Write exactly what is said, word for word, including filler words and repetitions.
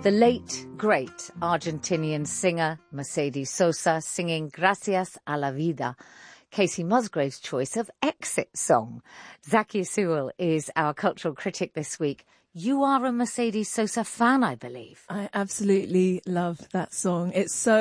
The late, great Argentinian singer Mercedes Sosa singing Gracias a la Vida, Casey Musgrave's choice of Exit song. Zakia Sewell is our cultural critic this week. You are a Mercedes Sosa fan, I believe. I absolutely love that song. It's so